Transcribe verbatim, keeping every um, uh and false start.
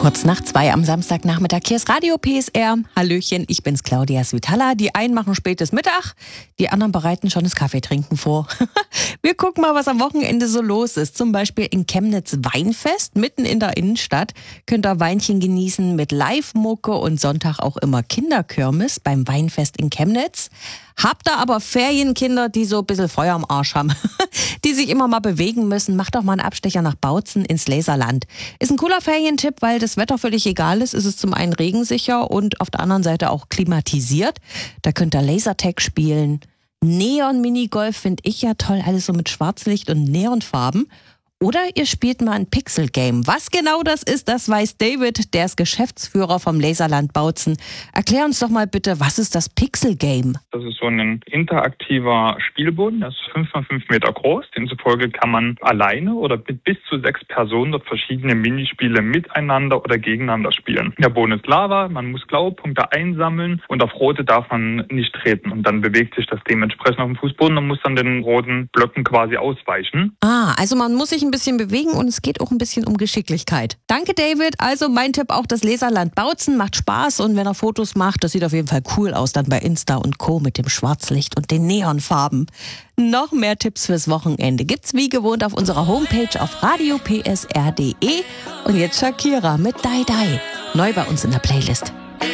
Kurz nach zwei am Samstagnachmittag. Hier ist Radio P S R. Hallöchen, ich bin's Claudia Svitala. Die einen machen spätes Mittag, die anderen bereiten schon das Kaffeetrinken vor. Wir gucken mal, was am Wochenende so los ist. Zum Beispiel in Chemnitz Weinfest, mitten in der Innenstadt. Könnt ihr Weinchen genießen mit Live-Mucke und Sonntag auch immer Kinderkirmes beim Weinfest in Chemnitz. Habt ihr aber Ferienkinder, die so ein bisschen Feuer am Arsch haben, die sich immer mal bewegen müssen, macht doch mal einen Abstecher nach Bautzen ins Laserland. Ist ein cooler Ferientipp, weil das Wetter völlig egal ist. Es ist zum einen regensicher und auf der anderen Seite auch klimatisiert. Da könnt ihr Lasertag spielen. Neon-Minigolf finde ich ja toll, alles so mit Schwarzlicht und Neonfarben. Oder ihr spielt mal ein Pixel-Game. Was genau das ist, das weiß David, der ist Geschäftsführer vom Laserland Bautzen. Erklär uns doch mal bitte, was ist das Pixel-Game? Das ist so ein interaktiver Spielboden, der ist fünf mal fünf Meter groß. Demzufolge kann man alleine oder mit bis zu sechs Personen dort verschiedene Minispiele miteinander oder gegeneinander spielen. Der Boden ist Lava, man muss blaue Punkte einsammeln und auf rote darf man nicht treten. Und dann bewegt sich das dementsprechend auf dem Fußboden und muss dann den roten Blöcken quasi ausweichen. Ah, also man muss sich ein bisschen bewegen und es geht auch ein bisschen um Geschicklichkeit. Danke, David. Also mein Tipp auch, das Laserland Bautzen macht Spaß und wenn er Fotos macht, das sieht auf jeden Fall cool aus, dann bei Insta und Co. mit dem Schwarzlicht und den Neonfarben. Noch mehr Tipps fürs Wochenende gibt's wie gewohnt auf unserer Homepage auf radio p s r punkt d e und jetzt Shakira mit Dai Dai. Neu bei uns in der Playlist.